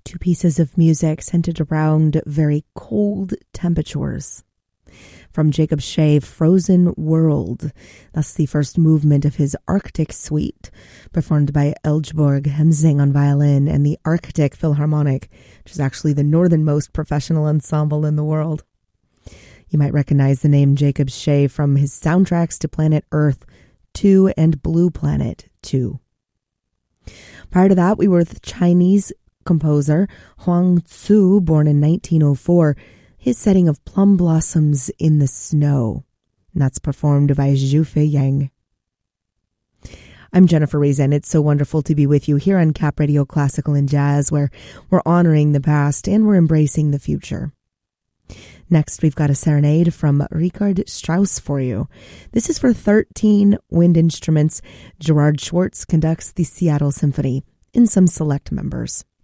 two pieces of music centered around very cold temperatures. From Jacob Shea, Frozen World. That's the first movement of his Arctic Suite, performed by Eldborg Hemsing on violin and the Arctic Philharmonic, which is actually the northernmost professional ensemble in the world. You might recognize the name Jacob Shea from his soundtracks to Planet Earth 2 and Blue Planet 2. Prior to that, we were with Chinese composer Huang Tzu, born in 1904, his setting of Plum Blossoms in the Snow. And that's performed by Zhu Fei Yang. I'm Jennifer Reason. It's so wonderful to be with you here on Cap Radio Classical and Jazz, where we're honoring the past and we're embracing the future. Next, we've got a serenade from Richard Strauss for you. This is for 13 wind instruments. Gerard Schwartz conducts the Seattle Symphony in some select members.